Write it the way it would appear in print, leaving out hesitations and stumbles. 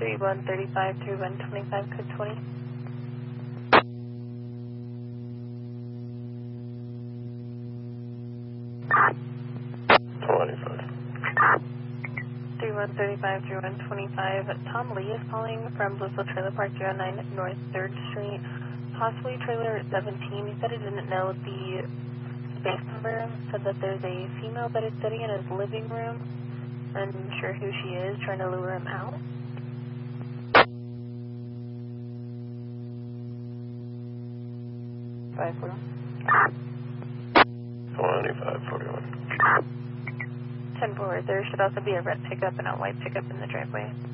3135, 3125, code 20. 3135, 3125. Tom Lee is calling from Blissville Trailer Park 09 North 3rd Street. Possibly trailer 17. He said he didn't know the space number. Said that there's a female that is sitting in his living room. I'm sure who she is, trying to lure him out. Five 2541. 10-4. There should also be a red pickup and a white pickup in the driveway.